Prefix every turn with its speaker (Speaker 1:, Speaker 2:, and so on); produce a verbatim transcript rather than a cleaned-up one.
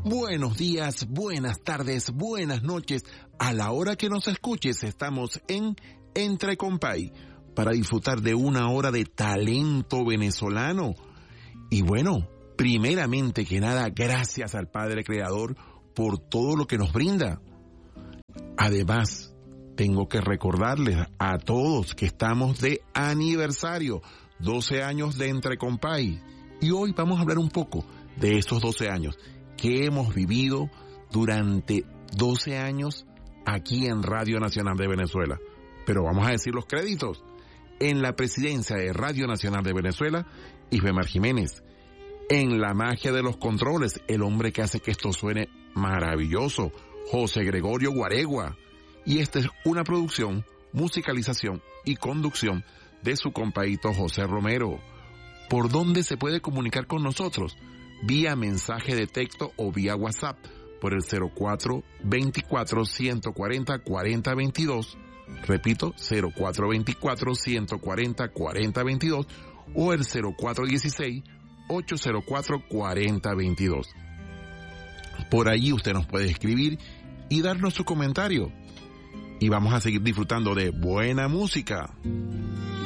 Speaker 1: Buenos días, buenas tardes, buenas noches. A la hora que nos escuches, estamos en Entre Compay para disfrutar de una hora de talento venezolano. Y bueno, primeramente que nada, gracias al Padre Creador por todo lo que nos brinda. Además, tengo que recordarles a todos que estamos de aniversario, doce años de Entre Compay. Y hoy vamos a hablar un poco de esos doce años que hemos vivido durante doce años aquí en Radio Nacional de Venezuela. Pero vamos a decir los créditos. En la presidencia de Radio Nacional de Venezuela, Isbemar Jiménez. En la magia de los controles, el hombre que hace que esto suene maravilloso, José Gregorio Guaregua. Y esta es una producción, musicalización y conducción de su compadrito José Romero. ¿Por dónde se puede comunicar con nosotros? Vía mensaje de texto o vía WhatsApp por el cero cuatro veinticuatro ciento cuarenta cuarenta veintidós. Repito, cero cuatro veinticuatro ciento cuarenta cuarenta veintidós o el cero cuatro dieciséis ochocientos cuatro cuarenta veintidós. Por allí usted nos puede escribir y darnos su comentario. Y vamos a seguir disfrutando de buena música.